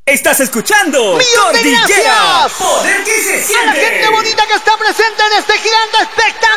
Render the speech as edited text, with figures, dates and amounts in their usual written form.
Estás escuchando ¡Millón de Cordillera, gracias! poder que se A la siente. gente bonita que está presente en este gigante espectáculo.